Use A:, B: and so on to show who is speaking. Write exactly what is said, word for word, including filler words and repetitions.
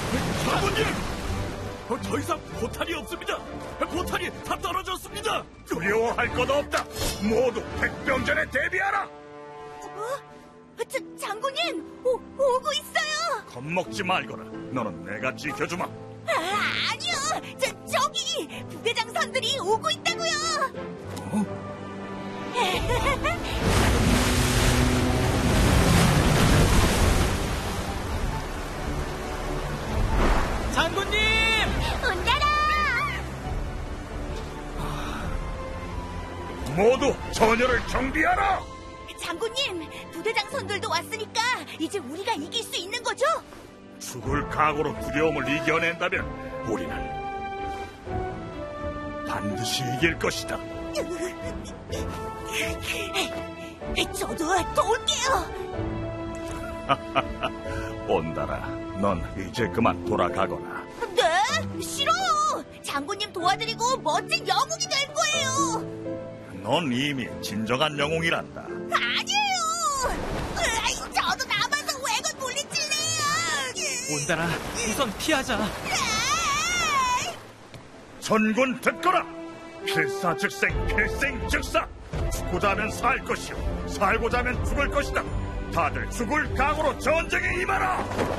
A: 장군님! 어, 더 이상 포탄이 없습니다. 포탄이 다 떨어졌습니다.
B: 두려워할 것 없다. 모두 백병전에 대비하라.
C: 어? 자, 장군님, 오, 오고 있어요.
B: 겁먹지 말거라. 너는 내가 지켜주마.
C: 아, 아니요. 저, 저기 부대장 선들이 오고 있다고요.
B: 어?
A: 장군님!
C: 온다라.
B: 모두 전열을 정비하라.
C: 장군님, 부대장 선들도 왔으니까 이제 우리가 이길 수 있는 거죠?
B: 죽을 각오로 두려움을 이겨낸다면 우리는 반드시 이길 것이다.
C: 저도 도울게요.
B: 온다라, 넌 이제 그만 돌아가거라.
C: 네? 싫어요. 장군님 도와드리고 멋진 영웅이 될 거예요.
B: 넌 이미 진정한 영웅이란다.
C: 아니에요. 으이, 저도 남아서 왜건 물리칠래요.
A: 온다라, 우선 피하자.
C: 에이.
B: 전군 듣거라. 필사즉생, 필생즉사. 죽고자 하면 살 것이요, 살고자 하면 죽을 것이다. 다들 죽을 각오로 전쟁에 임하라.